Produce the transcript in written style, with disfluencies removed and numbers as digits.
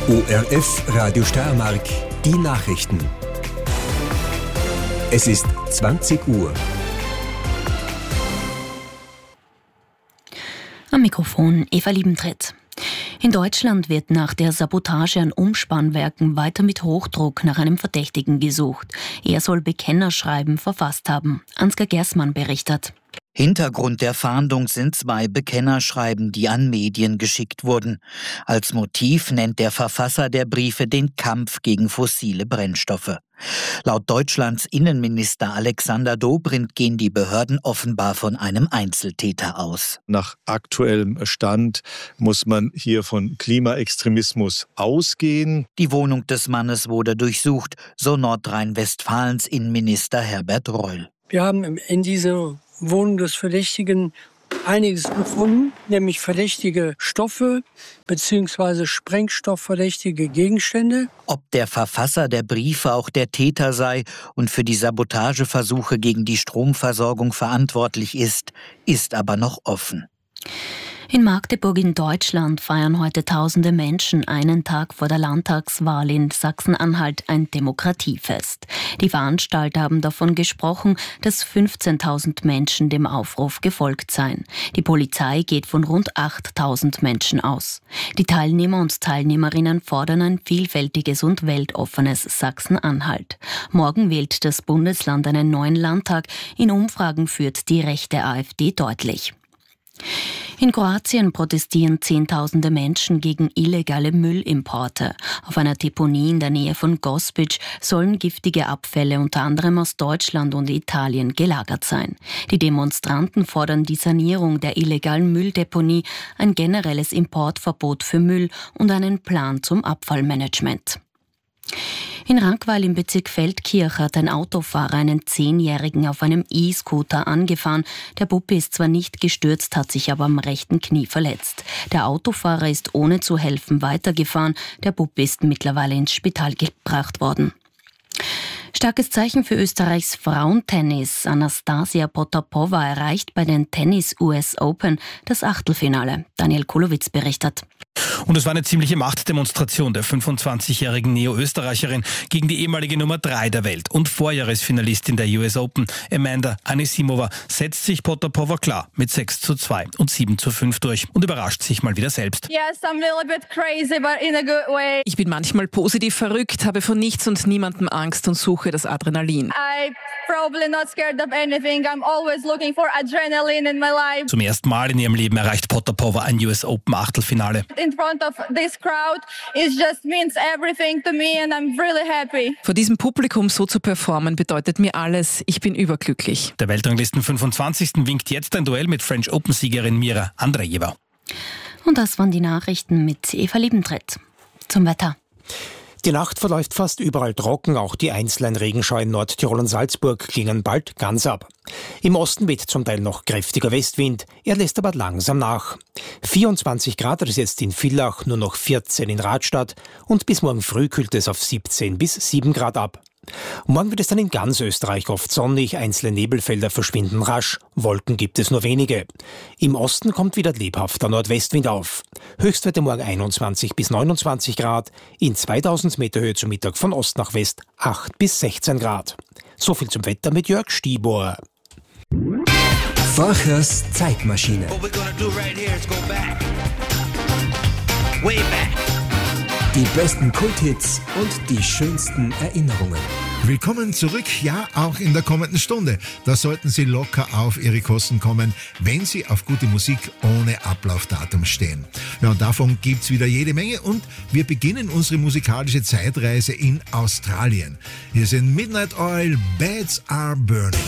ORF Radio Steiermark, die Nachrichten. Es ist 20 Uhr. Am Mikrofon Eva Liebentritt. In Deutschland wird nach der Sabotage an Umspannwerken weiter mit Hochdruck nach einem Verdächtigen gesucht. Er soll Bekennerschreiben verfasst haben. Ansgar Gersmann berichtet. Hintergrund der Fahndung sind 2 Bekennerschreiben, die an Medien geschickt wurden. Als Motiv nennt der Verfasser der Briefe den Kampf gegen fossile Brennstoffe. Laut Deutschlands Innenminister Alexander Dobrindt gehen die Behörden offenbar von einem Einzeltäter aus. Nach aktuellem Stand muss man hier von Klimaextremismus ausgehen. Die Wohnung des Mannes wurde durchsucht, so Nordrhein-Westfalens Innenminister Herbert Reul. Wir haben in dieser Wohnung des Verdächtigen einiges gefunden, nämlich verdächtige Stoffe bzw. sprengstoffverdächtige Gegenstände. Ob der Verfasser der Briefe auch der Täter sei und für die Sabotageversuche gegen die Stromversorgung verantwortlich ist aber noch offen. In Magdeburg in Deutschland feiern heute tausende Menschen einen Tag vor der Landtagswahl in Sachsen-Anhalt ein Demokratiefest. Die Veranstalter haben davon gesprochen, dass 15.000 Menschen dem Aufruf gefolgt seien. Die Polizei geht von rund 8.000 Menschen aus. Die Teilnehmer und Teilnehmerinnen fordern ein vielfältiges und weltoffenes Sachsen-Anhalt. Morgen wählt das Bundesland einen neuen Landtag. In Umfragen führt die rechte AfD deutlich. In Kroatien protestieren Zehntausende Menschen gegen illegale Müllimporte. Auf einer Deponie in der Nähe von Gospic sollen giftige Abfälle unter anderem aus Deutschland und Italien gelagert sein. Die Demonstranten fordern die Sanierung der illegalen Mülldeponie, ein generelles Importverbot für Müll und einen Plan zum Abfallmanagement. In Rankweil im Bezirk Feldkirch hat ein Autofahrer einen 10-Jährigen auf einem E-Scooter angefahren. Der Bub ist zwar nicht gestürzt, hat sich aber am rechten Knie verletzt. Der Autofahrer ist ohne zu helfen weitergefahren. Der Bub ist mittlerweile ins Spital gebracht worden. Starkes Zeichen für Österreichs Frauentennis. Anastasia Potapova erreicht bei den Tennis US Open das Achtelfinale. Daniel Kolowitz berichtet. Und es war eine ziemliche Machtdemonstration der 25-jährigen Neo-Österreicherin gegen die ehemalige Nummer 3 der Welt und Vorjahresfinalistin der US Open, Amanda Anisimova, setzt sich Potapova klar mit 6:2 und 7:5 durch und überrascht sich mal wieder selbst. Yes, I'm a little bit crazy, but in a good way. Ich bin manchmal positiv verrückt, habe vor nichts und niemandem Angst und suche das Adrenalin. I'm probably not scared of anything. I'm always looking for adrenaline in my life. Zum ersten Mal in ihrem Leben erreicht Potapova ein US Open Achtelfinale. In front of this crowd, it just means everything to me and I'm really happy. Vor diesem Publikum so zu performen bedeutet mir alles. Ich bin überglücklich. Der Weltranglisten 25. winkt jetzt ein Duell mit French Open-Siegerin Mira Andreeva. Und das waren die Nachrichten mit Eva Liebentritt. Zum Wetter. Die Nacht verläuft fast überall trocken, auch die einzelnen Regenschauer in Nordtirol und Salzburg klingen bald ganz ab. Im Osten weht zum Teil noch kräftiger Westwind, er lässt aber langsam nach. 24 Grad hat es jetzt in Villach, nur noch 14 in Radstadt und bis morgen früh kühlt es auf 17 bis 7 Grad ab. Morgen wird es dann in ganz Österreich oft sonnig, einzelne Nebelfelder verschwinden rasch, Wolken gibt es nur wenige. Im Osten kommt wieder lebhafter Nordwestwind auf. Höchstwerte morgen 21 bis 29 Grad, in 2000 Meter Höhe zum Mittag von Ost nach West 8 bis 16 Grad. So viel zum Wetter mit Jörg Stibor. Forchers Zeitmaschine. Die besten Kulthits und die schönsten Erinnerungen. Willkommen zurück, ja, auch in der kommenden Stunde. Da sollten Sie locker auf Ihre Kosten kommen, wenn Sie auf gute Musik ohne Ablaufdatum stehen. Ja, und davon gibt's wieder jede Menge und wir beginnen unsere musikalische Zeitreise in Australien. Hier sind Midnight Oil, Beds Are Burning.